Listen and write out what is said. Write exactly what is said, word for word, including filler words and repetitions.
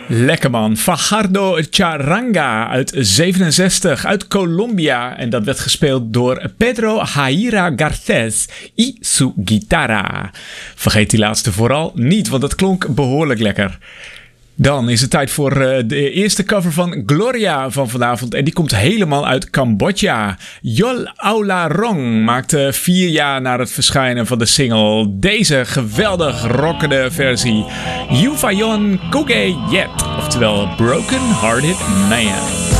Lekker man, Fajardo Charanga uit zevenenzestig, uit Colombia. En dat werd gespeeld door Pedro Jaira Garcés y su guitarra. Vergeet die laatste vooral niet, want dat klonk behoorlijk lekker. Dan is het tijd voor uh, de eerste cover van Gloria van vanavond. En die komt helemaal uit Cambodja. Yol Aula Rong maakte vier jaar na het verschijnen van de single deze geweldig rockende versie. Yufayon Koge Yet, oftewel Broken Hearted Man.